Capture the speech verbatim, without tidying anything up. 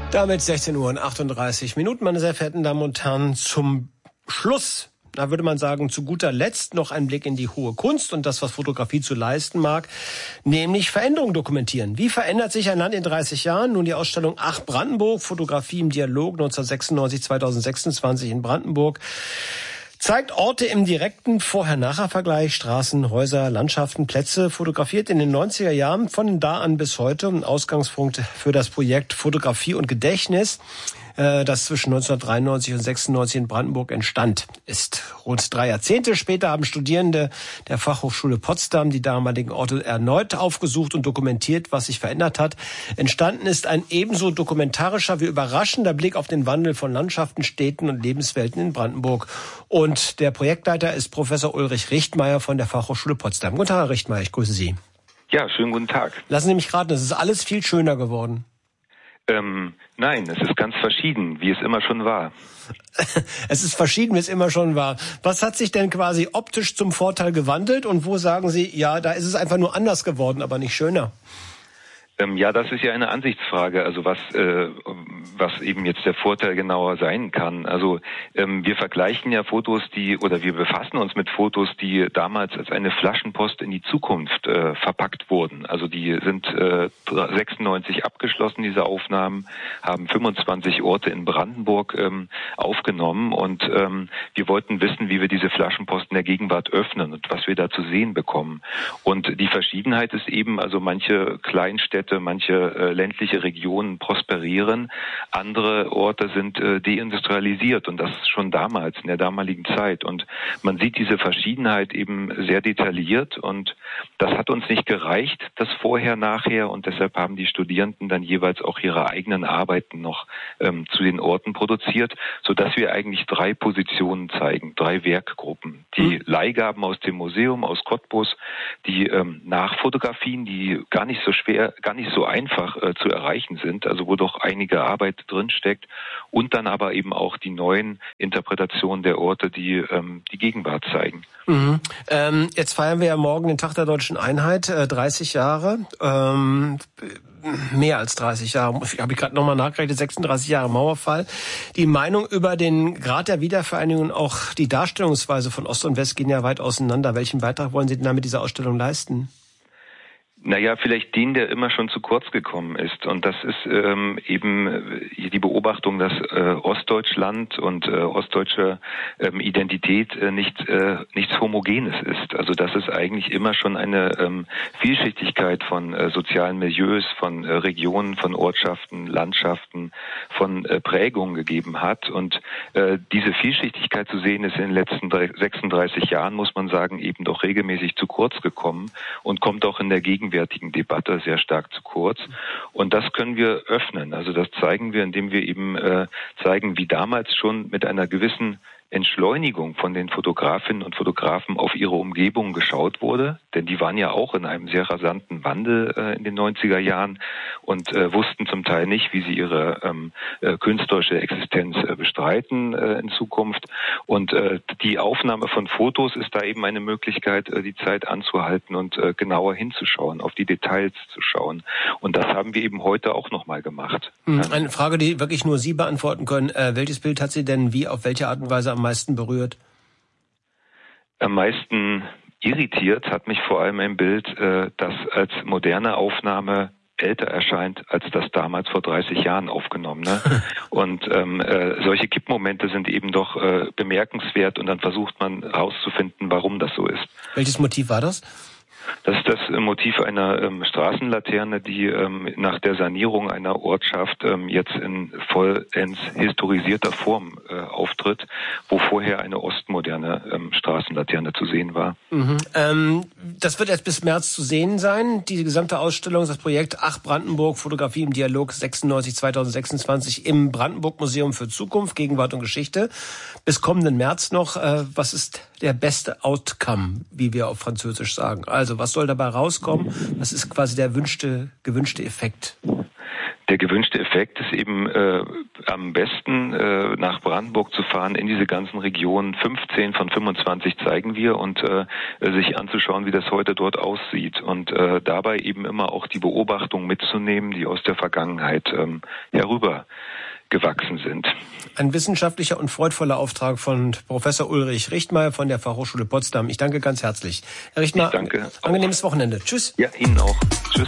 Damit sechzehn Uhr und achtunddreißig Minuten, meine sehr verehrten Damen und Herren, zum Schluss. Da würde man sagen, zu guter Letzt noch ein Blick in die hohe Kunst und das, was Fotografie zu leisten mag, nämlich Veränderungen dokumentieren. Wie verändert sich ein Land in dreißig Jahren? Nun die Ausstellung Ach Brandenburg, Fotografie im Dialog neunzehnhundertsechsundneunzig bis zweitausendsechsundzwanzig in Brandenburg. Zeigt Orte im direkten Vorher-Nachher-Vergleich, Straßen, Häuser, Landschaften, Plätze, fotografiert in den neunziger Jahren, von da an bis heute. Ein Ausgangspunkt für das Projekt Fotografie und Gedächtnis, das zwischen neunzehnhundertdreiundneunzig und sechsundneunzig in Brandenburg entstand ist. Rund drei Jahrzehnte später haben Studierende der Fachhochschule Potsdam die damaligen Orte erneut aufgesucht und dokumentiert, was sich verändert hat. Entstanden ist ein ebenso dokumentarischer wie überraschender Blick auf den Wandel von Landschaften, Städten und Lebenswelten in Brandenburg. Und der Projektleiter ist Professor Ulrich Richtmeier von der Fachhochschule Potsdam. Guten Tag, Herr Richtmeier, ich grüße Sie. Ja, schönen guten Tag. Lassen Sie mich raten, es ist alles viel schöner geworden. Ähm, nein, es ist ganz verschieden, wie es immer schon war. Es ist verschieden, wie es immer schon war. Was hat sich denn quasi optisch zum Vorteil gewandelt und wo sagen Sie, ja, da ist es einfach nur anders geworden, aber nicht schöner? Ähm, ja, das ist ja eine Ansichtsfrage, also was äh, was eben jetzt der Vorteil genauer sein kann. Also ähm, wir vergleichen ja Fotos, die oder wir befassen uns mit Fotos, die damals als eine Flaschenpost in die Zukunft äh, verpackt wurden. Also die sind äh, sechsundneunzig abgeschlossen, diese Aufnahmen, haben fünfundzwanzig Orte in Brandenburg ähm, aufgenommen und ähm, wir wollten wissen, wie wir diese Flaschenposten der Gegenwart öffnen und was wir da zu sehen bekommen. Und die Verschiedenheit ist eben, also manche Kleinstädte, manche äh, ländliche Regionen prosperieren, andere Orte sind äh, deindustrialisiert und das schon damals, in der damaligen Zeit. Und man sieht diese Verschiedenheit eben sehr detailliert und das hat uns nicht gereicht, das Vorher, Nachher, und deshalb haben die Studierenden dann jeweils auch ihre eigenen Arbeiten noch ähm, zu den Orten produziert, sodass wir eigentlich drei Positionen zeigen, drei Werkgruppen. Die Leihgaben aus dem Museum, aus Cottbus, die ähm, Nachfotografien, die gar nicht so schwer, gar nicht so einfach äh, zu erreichen sind, also wo doch einige Arbeit drinsteckt, und dann aber eben auch die neuen Interpretationen der Orte, die ähm, die Gegenwart zeigen. Mhm. Ähm, jetzt feiern wir ja morgen den Tag der Deutschen Einheit, äh, dreißig Jahre, ähm, mehr als dreißig Jahre, habe ich gerade nochmal nachgerechnet, sechsunddreißig Jahre Mauerfall. Die Meinung über den Grad der Wiedervereinigung und auch die Darstellungsweise von Ost und West gehen ja weit auseinander. Welchen Beitrag wollen Sie denn da mit dieser Ausstellung leisten? Naja, vielleicht den, der immer schon zu kurz gekommen ist. Und das ist ähm, eben die Beobachtung, dass äh, Ostdeutschland und äh, ostdeutsche ähm, Identität äh, nicht äh, nichts Homogenes ist. Also dass es eigentlich immer schon eine ähm, Vielschichtigkeit von äh, sozialen Milieus, von äh, Regionen, von Ortschaften, Landschaften, von äh, Prägungen gegeben hat. Und äh, diese Vielschichtigkeit zu sehen ist in den letzten sechsunddreißig Jahren, muss man sagen, eben doch regelmäßig zu kurz gekommen und kommt auch in der Gegenwart gegenwärtigen Debatte sehr stark zu kurz. Und das können wir öffnen. Also das zeigen wir, indem wir eben äh, zeigen, wie damals schon mit einer gewissen Entschleunigung von den Fotografinnen und Fotografen auf ihre Umgebung geschaut wurde, denn die waren ja auch in einem sehr rasanten Wandel äh, in den neunziger Jahren und äh, wussten zum Teil nicht, wie sie ihre ähm, äh, künstlerische Existenz äh, bestreiten äh, in Zukunft. Und äh, die Aufnahme von Fotos ist da eben eine Möglichkeit, äh, die Zeit anzuhalten und äh, genauer hinzuschauen, auf die Details zu schauen. Und das haben wir eben heute auch nochmal gemacht. Eine Frage, die wirklich nur Sie beantworten können. Äh, welches Bild hat Sie denn wie, auf welche Art und Weise am meisten berührt? Am meisten irritiert hat mich vor allem ein Bild, äh, das als moderne Aufnahme älter erscheint als das damals vor dreißig Jahren aufgenommene. Und ähm, äh, solche Kippmomente sind eben doch äh, bemerkenswert und dann versucht man herauszufinden, warum das so ist. Welches Motiv war das? Das ist das Motiv einer ähm, Straßenlaterne, die ähm, nach der Sanierung einer Ortschaft ähm, jetzt in vollends historisierter Form äh, auftritt, wo vorher eine ostmoderne ähm, Straßenlaterne zu sehen war. Mhm. Ähm, das wird jetzt bis März zu sehen sein. Die gesamte Ausstellung, das Projekt Ach Brandenburg, Fotografie im Dialog sechsundneunzig bis zweitausendsechsundzwanzig im Brandenburg Museum für Zukunft, Gegenwart und Geschichte. Bis kommenden März noch. Äh, was ist der beste Outcome, wie wir auf Französisch sagen? Also was soll dabei rauskommen? Was ist quasi der wünschte, gewünschte Effekt? Der gewünschte Effekt ist eben äh, am besten äh, nach Brandenburg zu fahren, in diese ganzen Regionen. fünfzehn von fünfundzwanzig zeigen wir und äh, sich anzuschauen, wie das heute dort aussieht und äh, dabei eben immer auch die Beobachtungen mitzunehmen, die aus der Vergangenheit ähm, herüber gewachsen sind. Ein wissenschaftlicher und freudvoller Auftrag von Professor Ulrich Richtmeier von der Fachhochschule Potsdam. Ich danke ganz herzlich. Herr Richtmeier, danke angenehmes Wochenende. Tschüss. Ja, Ihnen auch. Tschüss.